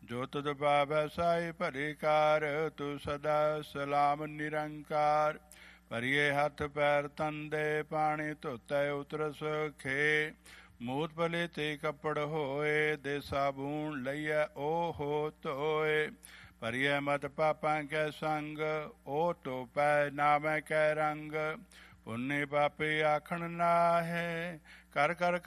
ਜੋ ਤੁਧ ਪਾਵੈ ਸਾਈ ਭਰੀ ਕਾਰ, ਤੂੰ ਸਦਾ ਸਲਾਮ ਨਿਰੰਕਾਰ। ਭਰੀਏ ਹੱਥ ਪੈਰ ਤੰਦੇ, ਪਾਣੀ ਧੋਤੈ ਉਤਰਸ ਖੇ। ਮੂਤ ਭਲੇ ਤੇ ਕੱਪੜ ਹੋਏ, ਦੇ ਸਾਬੂਨ ਲਈਐ ਓਹੋ ਧੋਏ। ਭਰੀਏ ਮਤ ਪਾਪਾਂ ਕੈ ਸੰਗ, ਓ ਧੋਪੈ ਨਾਮੈ ਕੈ ਰੰਗ। ਪੁੰਨੇ ਪਾਪੇ ਆਖਣ ਨਾਹੈ, ਕਰ ਕਰ